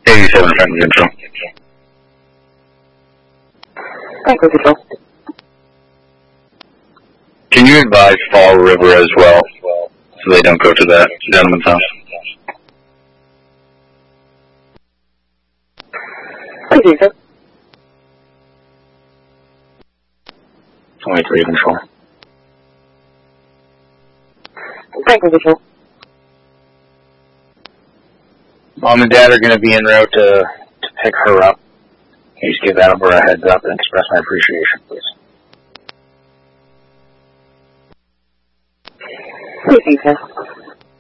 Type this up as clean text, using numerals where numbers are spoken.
87 Franklin Control. Franklin Control. Can you advise Fall River as well, so they don't go to that gentleman's house? Please, sir. 23 Control. Franklin Control. Mom and Dad are going to be en route to pick her up. Can you just give that over a heads up and express my appreciation, please? Please, sir.